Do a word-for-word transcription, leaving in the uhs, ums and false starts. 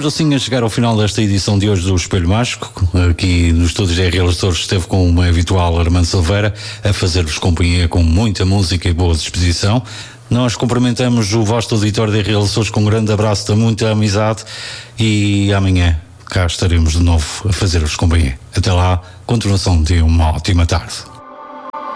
Estamos assim a chegar ao final desta edição de hoje do Espelho Mágico. Aqui nos estúdios da R L Açores esteve com uma habitual Armando Silveira a fazer-vos companhia com muita música e boa disposição. Nós cumprimentamos o vasto auditório da R L Açores com um grande abraço de muita amizade e amanhã cá estaremos de novo a fazer-vos companhia. Até lá, continuação de uma ótima tarde.